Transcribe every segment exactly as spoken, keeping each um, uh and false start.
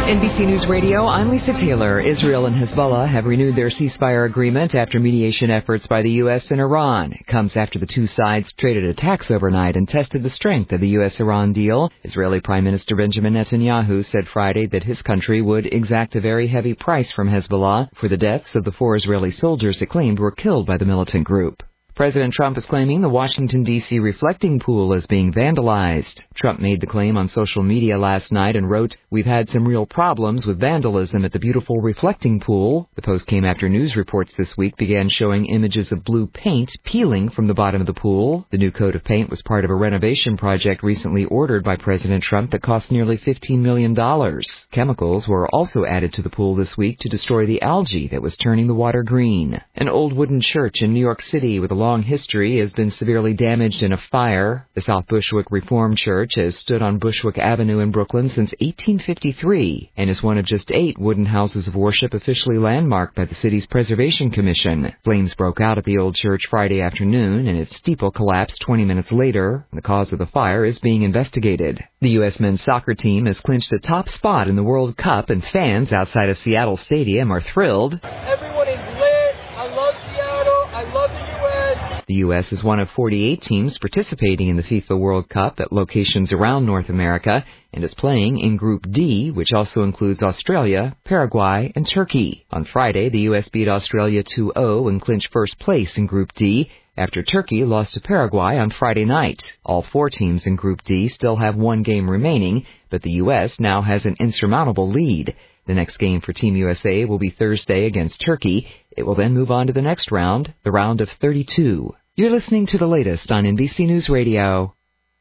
N B C News Radio, I'm Lisa Taylor. Israel and Hezbollah have renewed their ceasefire agreement after mediation efforts by the U S and Iran. It comes after the two sides traded attacks overnight and tested the strength of the U S Iran deal. Israeli Prime Minister Benjamin Netanyahu said Friday that his country would exact a very heavy price from Hezbollah for the deaths of the four Israeli soldiers it claimed were killed by the militant group. President Trump is claiming the Washington, D C reflecting pool is being vandalized. Trump made the claim on social media last night and wrote, "We've had some real problems with vandalism at the beautiful reflecting pool." The post came after news reports this week began showing images of blue paint peeling from the bottom of the pool. The new coat of paint was part of a renovation project recently ordered by President Trump that cost nearly fifteen million dollars. Chemicals were also added to the pool this week to destroy the algae that was turning the water green. An old wooden church in New York City with a long history has been severely damaged in a fire. The South Bushwick Reformed Church has stood on Bushwick Avenue in Brooklyn since eighteen fifty-three and is one of just eight wooden houses of worship officially landmarked by the city's Preservation Commission. Flames broke out at the old church Friday afternoon and its steeple collapsed twenty minutes later. The cause of the fire is being investigated. The U S men's soccer team has clinched a top spot in the World Cup and fans outside of Seattle Stadium are thrilled. Everyone is lit. I love Seattle. I love the U S. The U S is one of forty-eight teams participating in the FIFA World Cup at locations around North America and is playing in Group D, which also includes Australia, Paraguay, and Turkey. On Friday, the U S beat Australia two oh and clinched first place in Group D after Turkey lost to Paraguay on Friday night. All four teams in Group D still have one game remaining, but the U S now has an insurmountable lead. The next game for Team U S A will be Thursday against Turkey. It will then move on to the next round, the round of thirty-two. You're listening to the latest on N B C News Radio.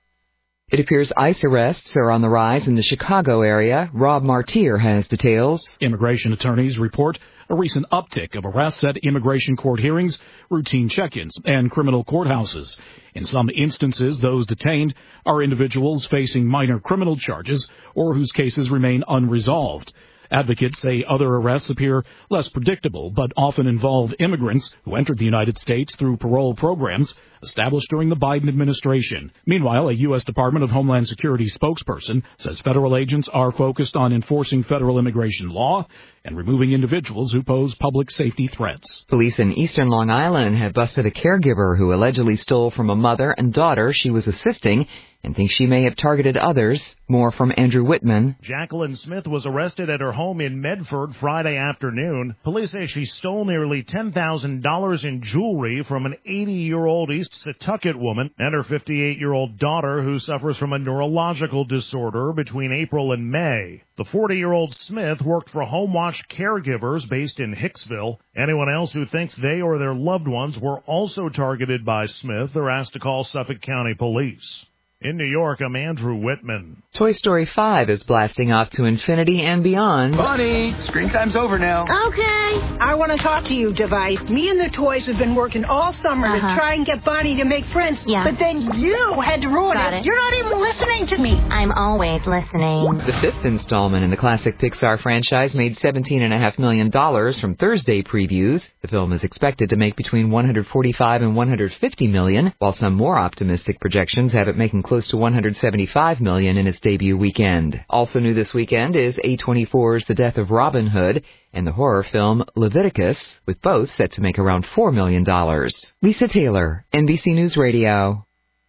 It appears ICE arrests are on the rise in the Chicago area. Rob Martier has details. Immigration attorneys report a recent uptick of arrests at immigration court hearings, routine check-ins, and criminal courthouses. In some instances, those detained are individuals facing minor criminal charges or whose cases remain unresolved. Advocates say other arrests appear less predictable, but often involve immigrants who entered the United States through parole programs established during the Biden administration. Meanwhile, a U S Department of Homeland Security spokesperson says federal agents are focused on enforcing federal immigration law and removing individuals who pose public safety threats. Police in eastern Long Island have busted a caregiver who allegedly stole from a mother and daughter she was assisting and think she may have targeted others. More from Andrew Whitman. Jacqueline Smith was arrested at her home in Medford Friday afternoon. Police say she stole nearly ten thousand dollars in jewelry from an eighty-year-old East Setauket woman and her fifty-eight-year-old daughter who suffers from a neurological disorder between April and May. The forty-year-old Smith worked for Home Watch Caregivers based in Hicksville. Anyone else who thinks they or their loved ones were also targeted by Smith are asked to call Suffolk County Police. In New York, I'm Andrew Whitman. Toy Story five is blasting off to infinity and beyond. Bunny, screen time's over now. Okay. I want to talk to you, Device. Me and the toys have been working all summer uh-huh. to try and get Bonnie to make friends. Yeah. But then you had to ruin Got it. it. You're not even listening to me. I'm always listening. The fifth installment in the classic Pixar franchise made seventeen point five million dollars from Thursday previews. The film is expected to make between one hundred forty-five and one hundred fifty million dollars, while some more optimistic projections have it making close to one hundred seventy-five million dollars in its debut weekend. Also new this weekend is A twenty-four's The Death of Robin Hood and the horror film Leviticus, with both set to make around four million dollars. Lisa Taylor, N B C News Radio.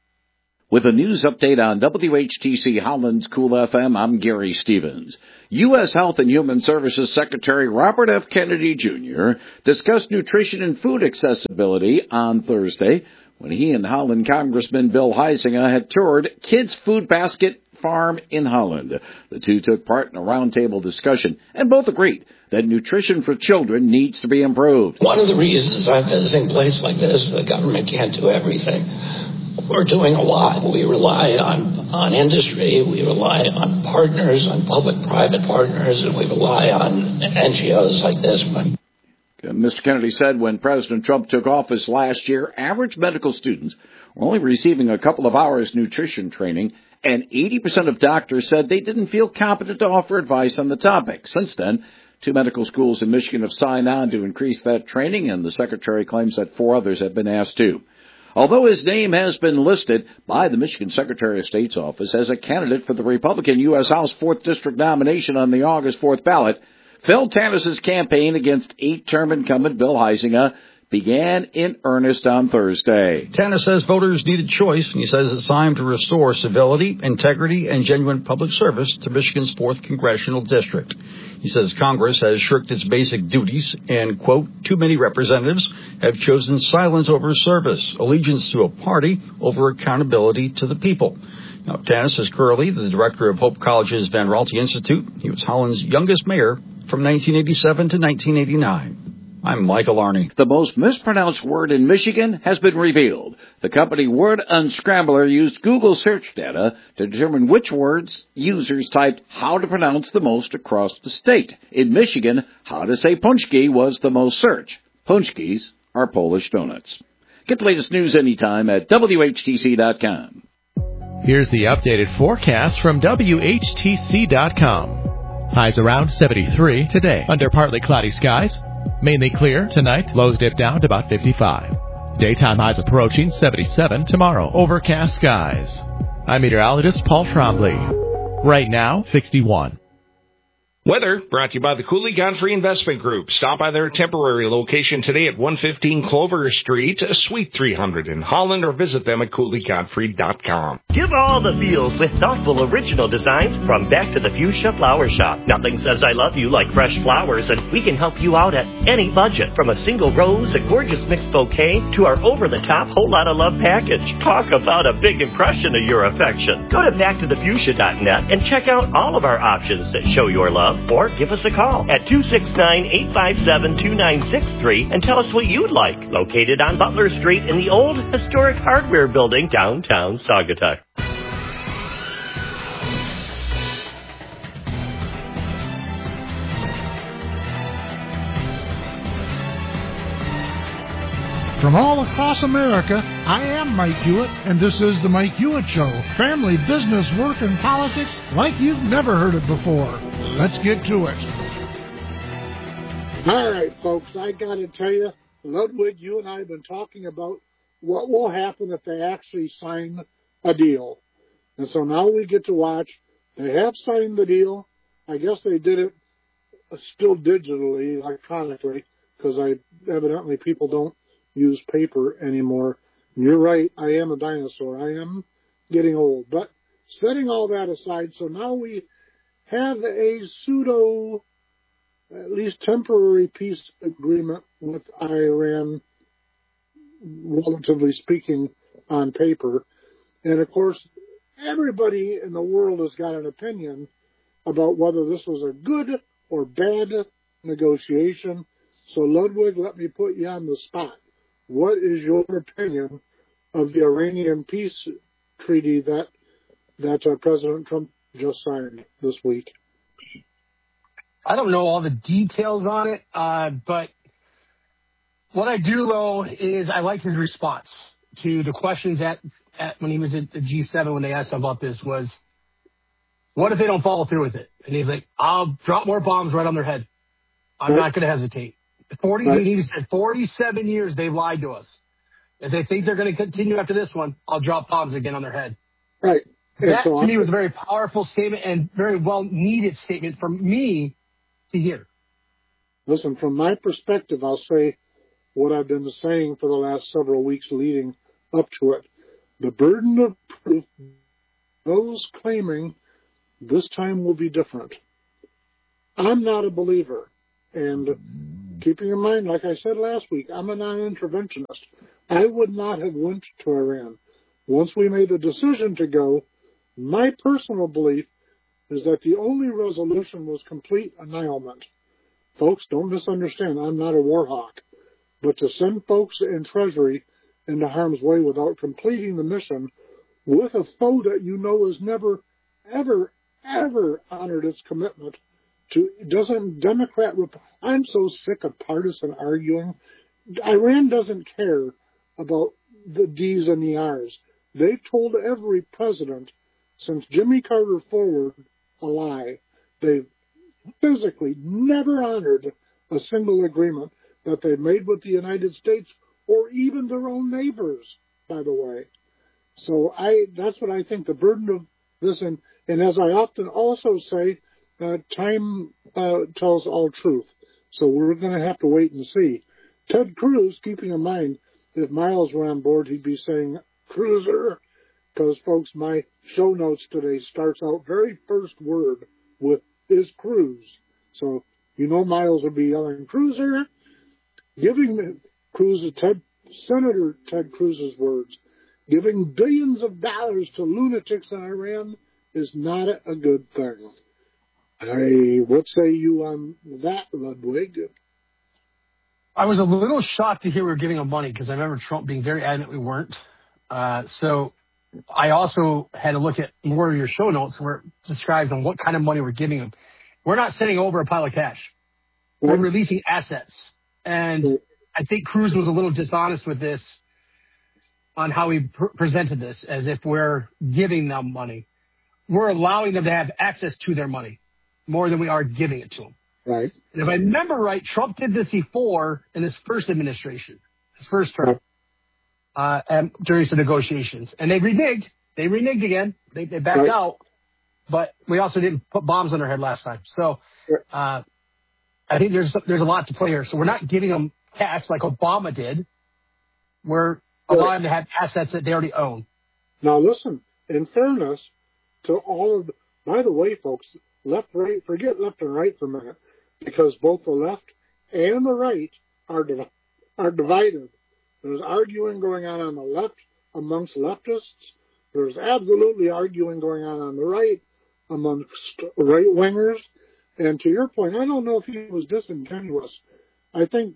With a news update on W H T C Holland's Cool F M, I'm Gary Stevens. U S Health and Human Services Secretary Robert F. Kennedy, Junior discussed nutrition and food accessibility on Thursday when he and Holland Congressman Bill Huizenga had toured Kids Food Basket Farm in Holland. The two took part in a roundtable discussion and both agreed that nutrition for children needs to be improved. One of the reasons I'm visiting a place like this, the government can't do everything. We're doing a lot. We rely on, on industry, we rely on partners, on public-private partners, and we rely on N G Os like this one. Mister Kennedy said when President Trump took office last year, average medical students were only receiving a couple of hours nutrition training, and eighty percent of doctors said they didn't feel competent to offer advice on the topic. Since then, two medical schools in Michigan have signed on to increase that training, and the Secretary claims that four others have been asked to. Although his name has been listed by the Michigan Secretary of State's office as a candidate for the Republican U S House fourth District nomination on the August fourth ballot, Phil Tanis's campaign against eight-term incumbent Bill Huizenga began in earnest on Thursday. Tanis says voters need a choice, and he says it's time to restore civility, integrity, and genuine public service to Michigan's fourth Congressional District. He says Congress has shirked its basic duties and, quote, too many representatives have chosen silence over service, allegiance to a party over accountability to the people. Now, Tanis is currently the director of Hope College's Van Raalte Institute. He was Holland's youngest mayor from nineteen eighty-seven to nineteen eighty-nine. I'm Michael Arney. The most mispronounced word in Michigan has been revealed. The company Word Unscrambler used Google search data to determine which words users typed how to pronounce the most across the state. In Michigan, how to say punchki was the most searched. Punchkis are Polish donuts. Get the latest news anytime at W H T C dot com. Here's the updated forecast from W H T C dot com. Highs around seventy-three today under partly cloudy skies. Mainly clear tonight. Lows dip down to about fifty-five. Daytime highs approaching seventy-seven tomorrow. Overcast skies. I'm meteorologist Paul Trombley. Right now, sixty-one. Weather brought to you by the Cooley Godfrey Investment Group. Stop by their temporary location today at one fifteen Clover Street, Suite three hundred in Holland, or visit them at cooley godfrey dot com. Give all the feels with thoughtful original designs from Back to the Fuchsia Flower Shop. Nothing says I love you like fresh flowers, and we can help you out at any budget. From a single rose, a gorgeous mixed bouquet, to our over-the-top whole lot of love package. Talk about a big impression of your affection. Go to back to the fuchsia dot net and check out all of our options that show your love. Or give us a call at two six nine, eight five seven, two nine six three and tell us what you'd like. Located on Butler Street in the old historic hardware building downtown Saugatuck. From all across America, I am Mike Hewitt, and this is The Mike Hewitt Show. Family, business, work, and politics like you've never heard it before. Let's get to it. All right, folks, I got to tell you, Ludwig, you and I have been talking about what will happen if they actually sign a deal. And so now we get to watch. They have signed the deal. I guess they did it still digitally, electronically, because I evidently people don't use paper anymore. And you're right, I am a dinosaur. I am getting old. But setting all that aside, so now we have a pseudo, at least temporary peace agreement with Iran, relatively speaking, on paper. And of course, everybody in the world has got an opinion about whether this was a good or bad negotiation. So Ludwig, let me put you on the spot. What is your opinion of the Iranian peace treaty that that uh, President Trump just signed this week? I don't know all the details on it, uh, but what I do know is I like his response to the questions at, at when he was at the G seven when they asked him about this was, what if they don't follow through with it? And he's like, I'll drop more bombs right on their head. I'm right. not going to hesitate. Forty, right. He said forty-seven years they've lied to us. If they think they're going to continue after this one, I'll drop bombs again on their head. Right. That, so to me, was a very powerful statement and very well-needed statement for me to hear. Listen, from my perspective, I'll say what I've been saying for the last several weeks leading up to it. The burden of proof, those claiming this time will be different. I'm not a believer. And keeping in mind, like I said last week, I'm a non-interventionist. I would not have went to Iran. Once we made the decision to go, my personal belief is that the only resolution was complete annihilment. Folks, don't misunderstand. I'm not a war hawk. But to send folks in Treasury into harm's way without completing the mission with a foe that you know has never, ever, ever honored its commitment to, doesn't Democrat, I'm so sick of partisan arguing. Iran doesn't care about the D's and the R's. They've told every president since Jimmy Carter forward a lie. They've physically never honored a single agreement that they made with the United States or even their own neighbors, by the way. So I that's what I think the burden of this, and, and as I often also say, uh, time uh, tells all truth. So we're going to have to wait and see. Ted Cruz, keeping in mind, if Miles were on board, he'd be saying cruiser, because, folks, my show notes today starts out very first word with is Cruz. So you know Miles would be yelling cruiser, giving Cruz, Ted, Senator Ted Cruz's words, giving billions of dollars to lunatics in Iran is not a good thing. I, what say you on that, Ludwig? I was a little shocked to hear we were giving them money because I remember Trump being very adamant we weren't. Uh, so I also had to look at more of your show notes where it describes on what kind of money we're giving them. We're not sending over a pile of cash. We're releasing assets. And I think Cruz was a little dishonest with this on how he pr- presented this, as if we're giving them money. We're allowing them to have access to their money more than we are giving it to them. Right. And if I remember right, Trump did this before in his first administration, his first term, uh, and during some negotiations. And they reneged. They reneged again. They, they backed right. out. But we also didn't put bombs on their head last time. So uh, I think there's there's a lot to play here. So we're not giving them cash like Obama did. We're allowing them to have assets that they already own. Now, listen, in fairness to all of the, by the way, folks, left, right, forget left and right for a minute, because both the left and the right are div- are divided. There's arguing going on on the left amongst leftists. There's absolutely arguing going on on the right amongst right-wingers. And to your point, I don't know if he was disingenuous. I think,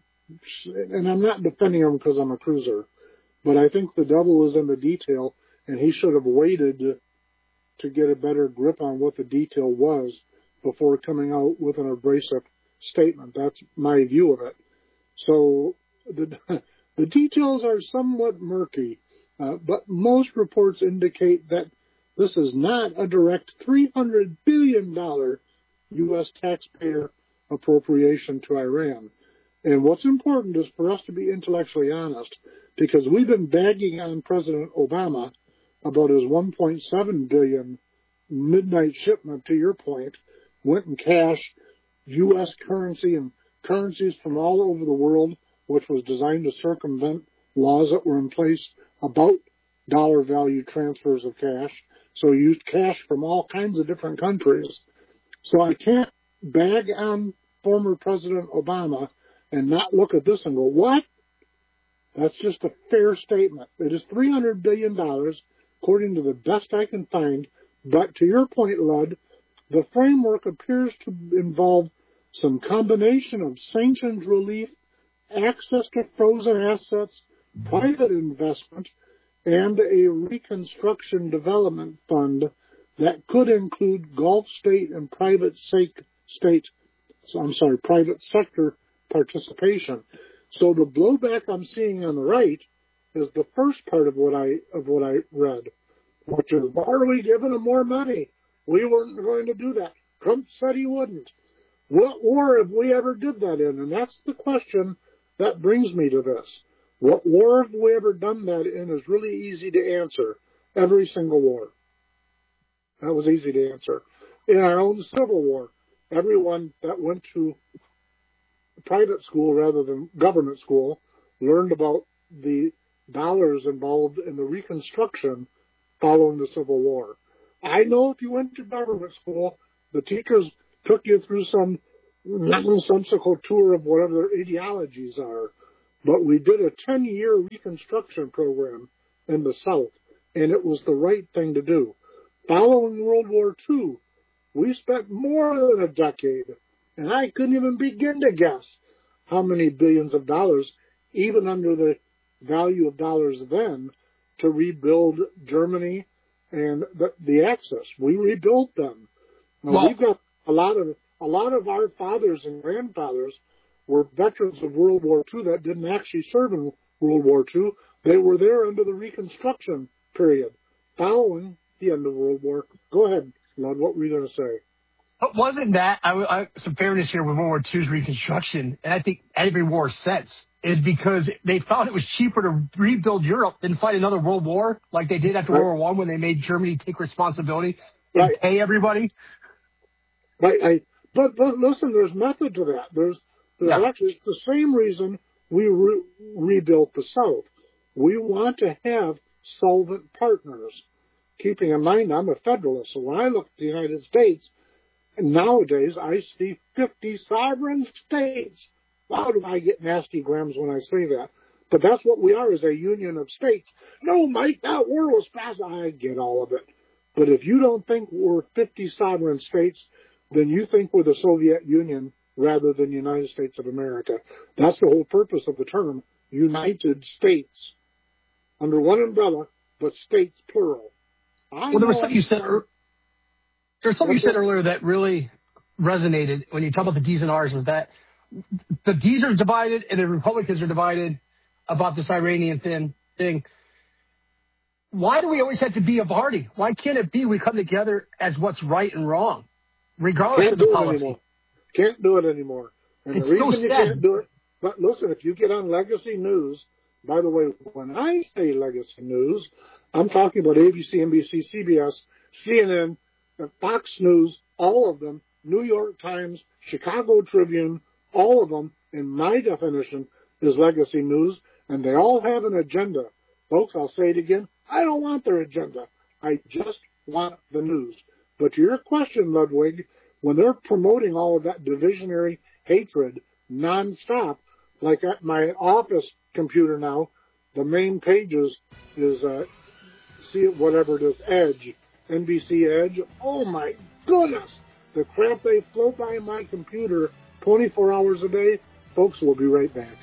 and I'm not defending him because I'm a cruiser, but I think the devil is in the detail, and he should have waited to, to get a better grip on what the detail was before coming out with an abrasive statement. That's my view of it. So the the details are somewhat murky, uh, but most reports indicate that this is not a direct three hundred billion dollars U S taxpayer appropriation to Iran. And what's important is for us to be intellectually honest, because we've been bagging on President Obama about his one point seven billion dollars midnight shipment, to your point, went in cash, U S currency and currencies from all over the world, which was designed to circumvent laws that were in place about dollar value transfers of cash. So he used cash from all kinds of different countries. So I can't bag on former President Obama and not look at this and go, what? That's just a fair statement. It is three hundred billion dollars, according to the best I can find. But to your point, Lud, the framework appears to involve some combination of sanctions relief, access to frozen assets, private investment, and a reconstruction development fund that could include Gulf state and private state, so I'm sorry, private sector participation. So the blowback I'm seeing on the right is the first part of what I of what I read, which is, why are we giving them more money? We weren't going to do that. Trump said he wouldn't. What war have we ever did that in? And that's the question that brings me to this. What war have we ever done that in is really easy to answer. Every single war. That was easy to answer. In our own Civil War, everyone that went to private school rather than government school learned about the dollars involved in the Reconstruction following the Civil War. I know if you went to government school, the teachers took you through some nonsensical tour of whatever their ideologies are. But we did a ten-year Reconstruction program in the South, and it was the right thing to do. Following World War Two, we spent more than a decade, and I couldn't even begin to guess how many billions of dollars, even under the value of dollars then, to rebuild Germany and the, the Axis. We rebuilt them. Now, well, we've got a lot of a lot of our fathers and grandfathers were veterans of World War Two that didn't actually serve in World War Two. They were there under the Reconstruction period, following the end of World War. Go ahead, Lud, what were you going to say? But wasn't that, I, I, some fairness here with World War Two's Reconstruction, and I think every war since, is because they found it was cheaper to rebuild Europe than fight another world war like they did after right. World War One when they made Germany take responsibility and right. pay everybody. Right. I, but, but listen, there's method to that. There's, there's yeah. actually, it's the same reason we re- rebuilt the South. We want to have solvent partners. Keeping in mind, I'm a federalist, so when I look at the United States, nowadays I see fifty sovereign states. How do I get nasty grams when I say that? But that's what we are, as a union of states. No, Mike, that war was fast. I get all of it. But if you don't think we're fifty sovereign states, then you think we're the Soviet Union rather than the United States of America. That's the whole purpose of the term, United States. Under one umbrella, but states plural. I well, there was something you said. There was something you said earlier that really resonated when you talk about the D's and R's. Is that the D's are divided and the Republicans are divided about this Iranian thing. Thing. Why do we always have to be a party? Why can't it be we come together as what's right and wrong, regardless can't of the policy? Anymore. Can't do it anymore. And it's the reason so you sad. can't do it. But listen, if you get on Legacy News. By the way, when I say Legacy News, I'm talking about A B C, N B C, C B S, C N N, Fox News, all of them, New York Times, Chicago Tribune, all of them, in my definition, is Legacy News, and they all have an agenda. Folks, I'll say it again, I don't want their agenda. I just want the news. But to your question, Ludwig, when they're promoting all of that divisionary hatred nonstop, like at my office computer now, the main pages is, uh, see whatever it is, Edge, N B C Edge. Oh my goodness! The crap they float by my computer twenty-four hours a day. Folks, we'll be right back.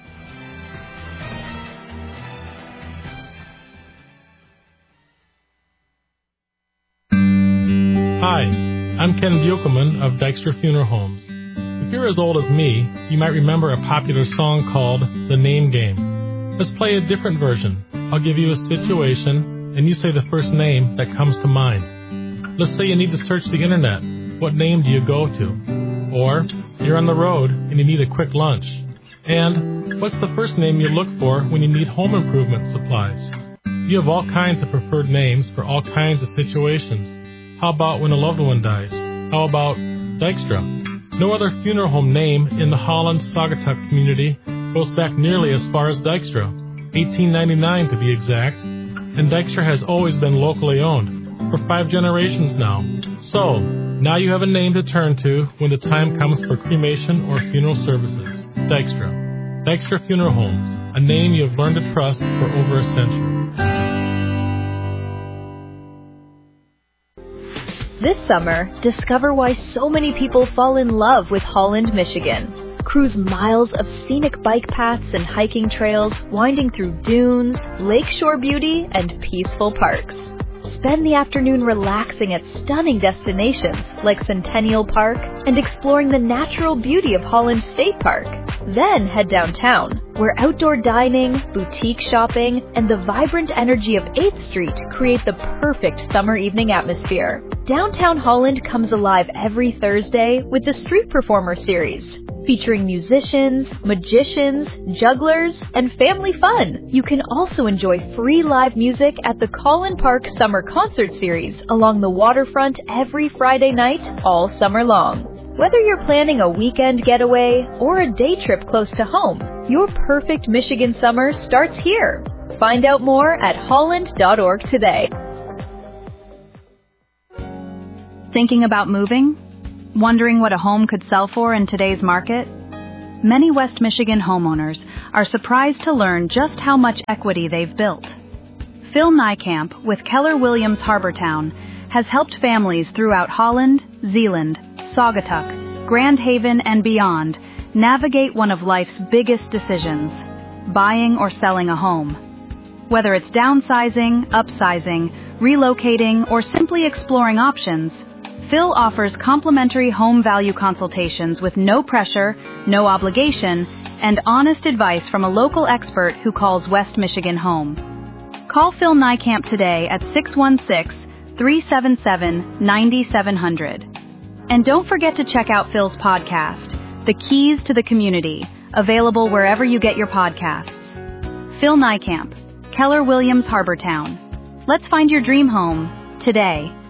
Hi, I'm Ken Buchelman of Dykstra Funeral Homes. If you're as old as me, you might remember a popular song called The Name Game. Let's play a different version. I'll give you a situation, and you say the first name that comes to mind. Let's say you need to search the internet. What name do you go to? Or you're on the road and you need a quick lunch. And what's the first name you look for when you need home improvement supplies? You have all kinds of preferred names for all kinds of situations. How about when a loved one dies? How about Dykstra? No other funeral home name in the Holland-Saugatuck community goes back nearly as far as Dykstra, eighteen ninety-nine to be exact, and Dykstra has always been locally owned, for five generations now. So, now you have a name to turn to when the time comes for cremation or funeral services. Dykstra. Dykstra Funeral Homes, a name you have learned to trust for over a century. This summer, discover why so many people fall in love with Holland, Michigan. Cruise miles of scenic bike paths and hiking trails winding through dunes, lakeshore beauty, and peaceful parks. Spend the afternoon relaxing at stunning destinations like Centennial Park and exploring the natural beauty of Holland State Park. Then head downtown, where outdoor dining, boutique shopping, and the vibrant energy of eighth Street create the perfect summer evening atmosphere. Downtown Holland comes alive every Thursday with the Street Performer Series, featuring musicians, magicians, jugglers, and family fun. You can also enjoy free live music at the Collin Park Summer Concert Series along the waterfront every Friday night all summer long. Whether you're planning a weekend getaway or a day trip close to home, your perfect Michigan summer starts here. Find out more at holland dot org today. Thinking about moving? Wondering what a home could sell for in today's market? Many West Michigan homeowners are surprised to learn just how much equity they've built. Phil Niekamp with Keller Williams Harbortown has helped families throughout Holland, Zeeland, Saugatuck, Grand Haven, and beyond navigate one of life's biggest decisions, buying or selling a home. Whether it's downsizing, upsizing, relocating, or simply exploring options, Phil offers complimentary home value consultations with no pressure, no obligation, and honest advice from a local expert who calls West Michigan home. Call Phil Niekamp today at six one six, three seven seven, nine seven zero zero. And don't forget to check out Phil's podcast, The Keys to the Community, Available wherever you get your podcasts. Phil Niekamp, Keller Williams Harbortown. Let's find your dream home today.